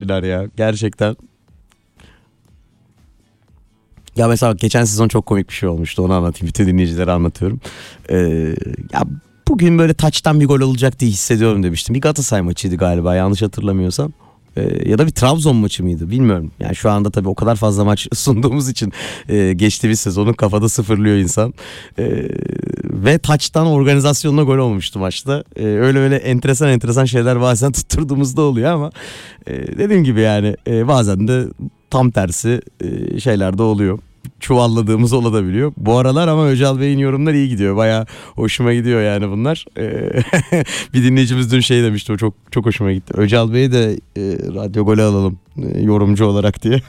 şeyler ya gerçekten. Ya mesela geçen sezon çok komik bir şey olmuştu, onu anlatayım, bütün dinleyicilere anlatıyorum. Ee, ya bugün böyle taçtan bir gol olacak diye hissediyorum demiştim. Bir Galatasaray maçıydı galiba, yanlış hatırlamıyorsam. Ya da bir Trabzon maçı mıydı bilmiyorum. Yani şu anda tabii o kadar fazla maç sunduğumuz için geçtiğimiz sezonun kafada sıfırlıyor insan. Ve taçtan organizasyonla gol olmuştu maçta. Öyle enteresan şeyler bazen tutturduğumuzda oluyor ama dediğim gibi yani bazen de tam tersi şeyler de oluyor. Çuvalladığımız olabiliyor. Bu aralar ama Öcal Bey'in yorumları iyi gidiyor. Bayağı hoşuma gidiyor yani bunlar. Bir dinleyicimiz dün şey demişti, o çok çok hoşuma gitti. Öcal Bey'i de Radyo Gol'e alalım yorumcu olarak diye.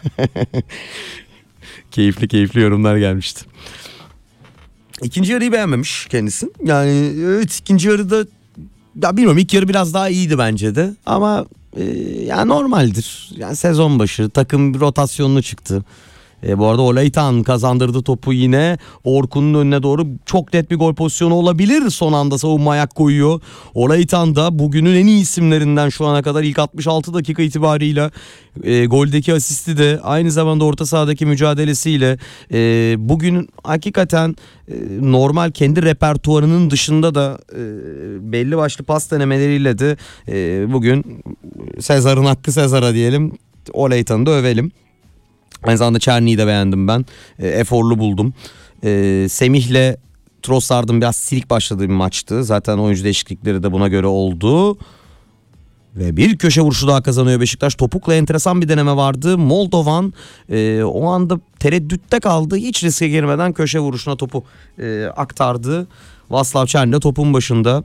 Keyifli yorumlar gelmişti. İkinci yarıyı beğenmemiş kendisi. Yani evet, ikinci yarıda ya bilmiyorum, ilk yarı biraz daha iyiydi bence de. Ama yani normaldir. Yani sezon başı takım rotasyonlu çıktı. Bu arada Olaytan kazandırdı topu yine. Orkun'un önüne doğru çok net bir gol pozisyonu olabilir. Son anda savunma ayak koyuyor. Olaytan da bugünün en iyi isimlerinden şu ana kadar, ilk 66 dakika itibarıyla. Goldeki asisti de aynı zamanda orta sahadaki mücadelesiyle bugün hakikaten normal kendi repertuarının dışında da belli başlı pas denemeleriyle de bugün Sezar'ın hakkı Sezar'a diyelim. Olaytan'ı da övelim. Aynı zamanda Çerni'yi de beğendim ben. Eforlu buldum. Semih'le Trossard'ın biraz silik başladığı bir maçtı. Zaten oyuncu değişiklikleri de buna göre oldu. Ve bir köşe vuruşu daha kazanıyor Beşiktaş. Topukla enteresan bir deneme vardı. Moldovan o anda tereddütte kaldı. Hiç riske girmeden köşe vuruşuna topu aktardı. Vaslav Çerni de topun başında.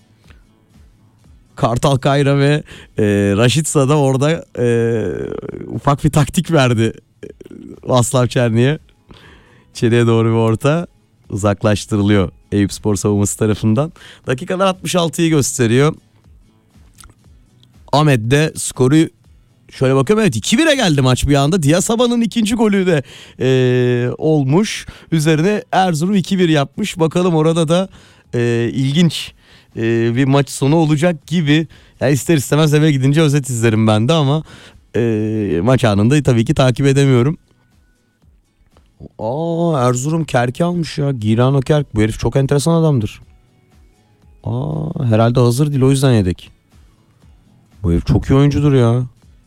Kartal Kayra ve Raşitsa da orada ufak bir taktik verdi Vaslav Çerni'ye. İçeriye doğru bir orta uzaklaştırılıyor Eyüpspor savunması tarafından. Dakikalar 66'yı gösteriyor. Ahmet de skoru şöyle bakıyorum, evet 2-1'e geldi maç bir anda. Diasaba'nın ikinci golü de olmuş. Üzerine Erzurum 2-1 yapmış. Bakalım orada da ilginç bir maç sonu olacak gibi. Yani ister istemez eve gidince özet izlerim ben de ama maç anında tabii ki takip edemiyorum. Erzurum Kerk'i almış ya. Girano Kerk, bu herif çok enteresan adamdır. Herhalde hazır değil, o yüzden yedek. Bu herif çok iyi oyuncudur ya.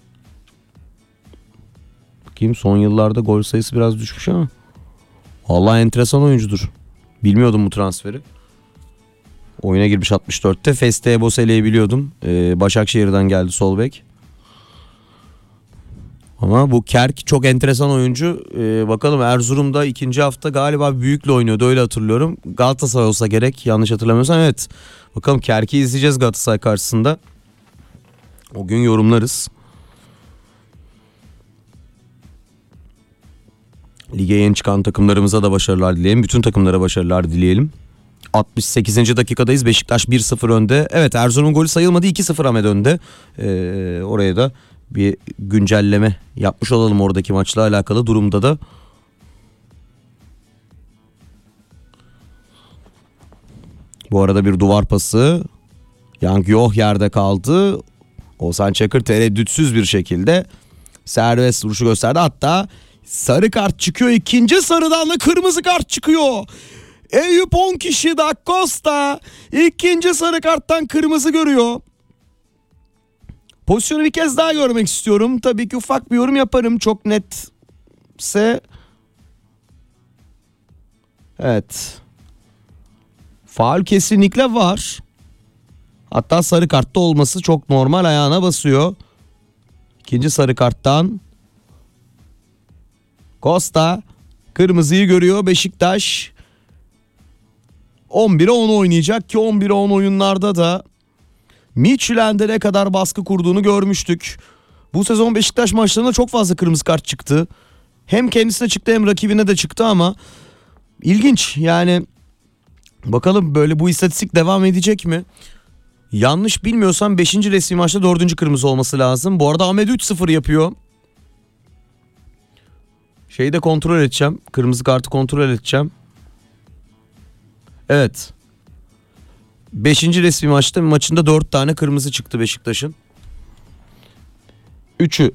Bakayım, son yıllarda gol sayısı biraz düşmüş ama vallahi enteresan oyuncudur. Bilmiyordum bu transferi. Oyuna girmiş 64'te. Feste Bosele'yi biliyordum. Başakşehir'den geldi sol bek. Ama bu Kerk çok enteresan oyuncu. Bakalım, Erzurum'da ikinci hafta galiba Büyük'le oynuyordu, öyle hatırlıyorum. Galatasaray olsa gerek, yanlış hatırlamıyorsam. Evet. Bakalım, Kerk'i izleyeceğiz Galatasaray karşısında. O gün yorumlarız. Lige yeni çıkan takımlarımıza da başarılar dileyelim. Bütün takımlara başarılar dileyelim. 68. dakikadayız. Beşiktaş 1-0 önde. Evet, Erzurum golü sayılmadı. 2-0 Ahmet önde. Oraya da bir güncelleme yapmış olalım oradaki maçla alakalı durumda da. Bu arada bir duvar pası. Yang Yoh yerde kaldı. Oğuzhan Çakır tereddütsüz bir şekilde serbest vuruşu gösterdi. Hatta sarı kart çıkıyor. İkinci sarıdan da kırmızı kart çıkıyor. Eyüp 10 kişi, Da Costa ikinci sarı karttan kırmızı görüyor. Pozisyonu bir kez daha görmek istiyorum. Tabii ki ufak bir yorum yaparım. Çok netse. Evet. Faul kesinlikle var. Hatta sarı kartta olması çok normal, ayağına basıyor. İkinci sarı karttan Costa kırmızıyı görüyor Beşiktaş. 11'e 10 oynayacak ki 11'e 10 oyunlarda da Midtjylland'e ne kadar baskı kurduğunu görmüştük. Bu sezon Beşiktaş maçlarında çok fazla kırmızı kart çıktı. Hem kendisine çıktı hem rakibine de çıktı ama ilginç yani. Bakalım böyle bu istatistik devam edecek mi? Yanlış bilmiyorsam 5. resmi maçta 4. kırmızı olması lazım. Bu arada Ahmet 3-0 yapıyor. Şeyi de kontrol edeceğim. Kırmızı kartı kontrol edeceğim. Evet. 5. resmi maçta maçında 4 tane kırmızı çıktı Beşiktaş'ın. 3'ü